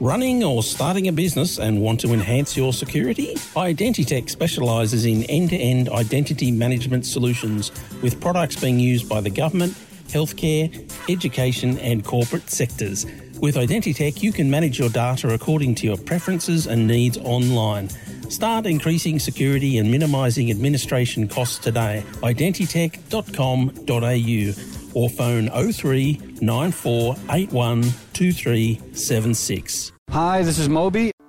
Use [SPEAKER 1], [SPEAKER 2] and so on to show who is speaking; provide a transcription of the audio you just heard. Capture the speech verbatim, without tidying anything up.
[SPEAKER 1] Running or starting a business and want to enhance your security? Identitech specialises in end-to-end identity management solutions with products being used by the government, healthcare, education and corporate sectors. With Identitech, you can manage your data according to your preferences and needs online. Start increasing security and minimising administration costs today. identitech dot com dot a u or phone oh three nine four eight one two three seven six.
[SPEAKER 2] Hi, this is Moby.